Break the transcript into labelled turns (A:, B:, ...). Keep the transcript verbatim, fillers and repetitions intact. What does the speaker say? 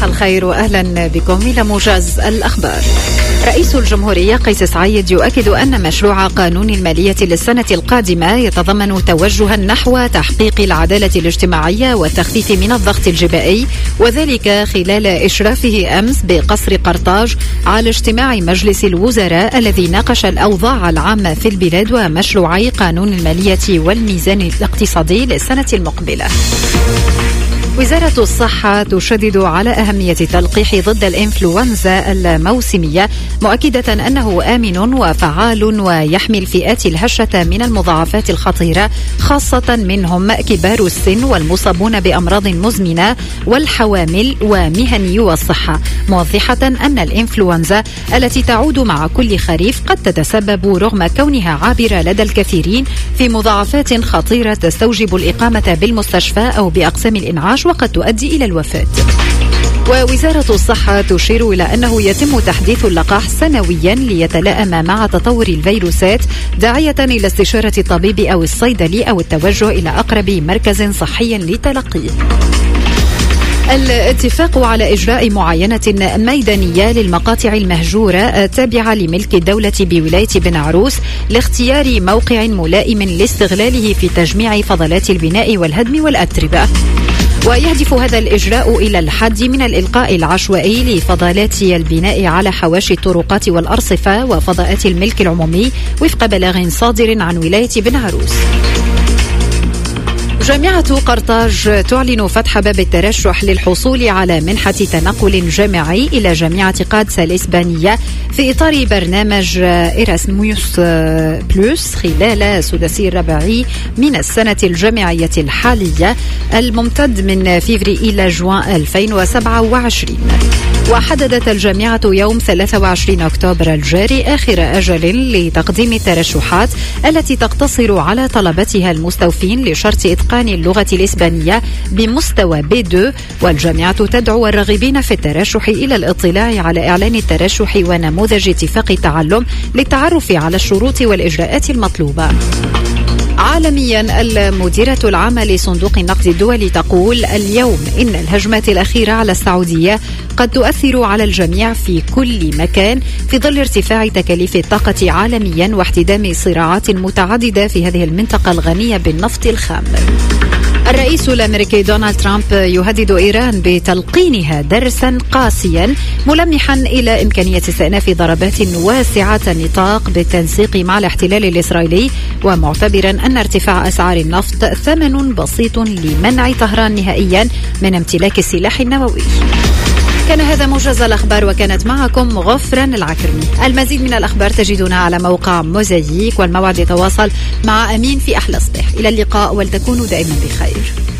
A: صباح الخير وأهلا بكم إلى موجز الأخبار. رئيس الجمهورية قيس سعيد يؤكد أن مشروع قانون المالية للسنة القادمة يتضمن توجها نحو تحقيق العدالة الاجتماعية والتخفيف من الضغط الجبائي، وذلك خلال إشرافه أمس بقصر قرطاج على اجتماع مجلس الوزراء الذي ناقش الأوضاع العامة في البلاد ومشروعي قانون المالية والميزان الاقتصادي للسنة المقبلة. وزارة الصحة تشدد على أهمية التلقيح ضد الإنفلونزا الموسمية، مؤكدة أنه آمن وفعال ويحمي الفئات الهشة من المضاعفات الخطيرة، خاصة منهم كبار السن والمصابون بأمراض مزمنة والحوامل ومهنيو الصحة، موضحة أن الإنفلونزا التي تعود مع كل خريف قد تتسبب رغم كونها عابرة لدى الكثيرين في مضاعفات خطيرة تستوجب الإقامة بالمستشفى أو بأقسام الإنعاش وقد تؤدي إلى الوفاة. ووزارة الصحة تشير إلى أنه يتم تحديث اللقاح سنويا ليتلائم مع تطور الفيروسات، داعية إلى استشارة الطبيب أو الصيدلي أو التوجه إلى أقرب مركز صحي لتلقيه. الاتفاق على إجراء معاينة ميدانية للمقاطع المهجورة التابعة لملك الدولة بولاية بن عروس لاختيار موقع ملائم لاستغلاله في تجميع فضلات البناء والهدم والأتربة. ويهدف هذا الإجراء إلى الحد من الإلقاء العشوائي لفضلات البناء على حواشي الطرقات والأرصفة وفضاءات الملك العمومي وفق بلاغ صادر عن ولاية بن عروس. جامعة قرطاج تعلن فتح باب الترشح للحصول على منحة تنقل جامعي إلى جامعة قادسة الإسبانية في إطار برنامج إيراسموس بلوس خلال سداسي الرباعي من السنة الجامعية الحالية الممتد من فيفري إلى جوان ألفين وسبعة وعشرين. وحددت الجامعة يوم ثلاثة وعشرين أكتوبر الجاري آخر أجل لتقديم الترشحات التي تقتصر على طلبتها المستوفين لشرط إتقان اللغة الإسبانية بمستوى بي اثنين، والجامعة تدعو الراغبين في الترشح إلى الاطلاع على إعلان الترشح ونموذج اتفاق التعلم للتعرف على الشروط والإجراءات المطلوبة. عالميا، المديرة العامة لصندوق النقد الدولي تقول اليوم إن الهجمات الأخيرة على السعودية قد تؤثر على الجميع في كل مكان في ظل ارتفاع تكاليف الطاقة عالميا واحتدام صراعات متعددة في هذه المنطقة الغنية بالنفط الخام. الرئيس الأمريكي دونالد ترامب يهدد إيران بتلقينها درسا قاسيا، ملمحا إلى إمكانية استئناف ضربات واسعة النطاق بالتنسيق مع الاحتلال الإسرائيلي، ومعتبرا أن ارتفاع أسعار النفط ثمن بسيط لمنع طهران نهائيا من امتلاك السلاح النووي. كان هذا موجز الأخبار، وكانت معكم غفران العكرمي. المزيد من الأخبار تجدونها على موقع موزايك، والموعد يتواصل مع أمين في أحلى صباح. إلى اللقاء ولتكونوا دائما بخير.